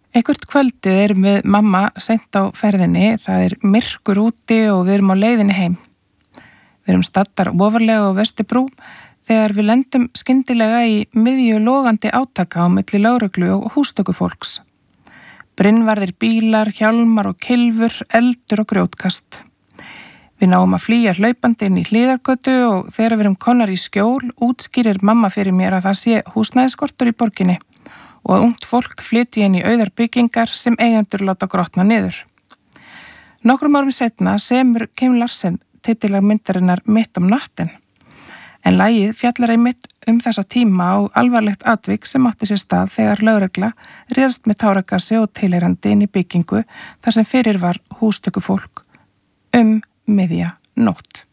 Einhvert kvöldið erum við mamma seint á ferðinni, það myrkur úti og við erum á leiðinni heim. Við erum staddar ofarlega á Vesturbrú þegar við lendum skyndilega í miðju logandi átaka á milli lögreglu og hústökufólks. Brinnvarðir bílar, hjálmar og kylfur, eldur og grjótkast. Við náum að flýja hlaupandi inn í Hlíðargötu og þegar við erum komnar í skjól útskýrir mamma fyrir mér að það sé húsnæðisskortur í borginni og að ungt fólk flytji inn í auðar byggingar sem eigendur láta grotna niður. Nokkrum árum seinna semur Kim Larsen titilag myndarinnar Mitt natten, en lagið fjallar einmitt þessa tíma og alvarlegt atvik sem átti sér stað þegar lögregla réðst með táragasi og tilheyrandi inn í byggingu þar sem fyrir var hústökufólk miðja nótt.